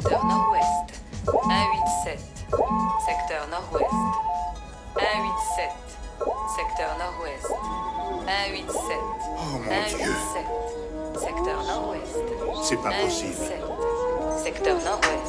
secteur nord-ouest. 187, secteur nord-ouest. 187, secteur nord-ouest. 187, Oh mon Dieu. 187, secteur nord-ouest. C'est pas possible. 187, secteur nord-ouest.